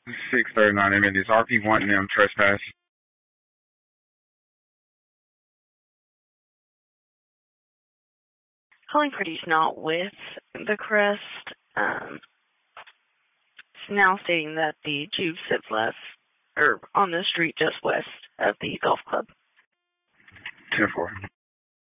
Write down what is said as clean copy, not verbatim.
6:39 a.m. Is RP wanting them trespass? Calling Pretty's not with the Crest. It's now stating that the Jubes have left, or on the street just west of the golf club. 10-4.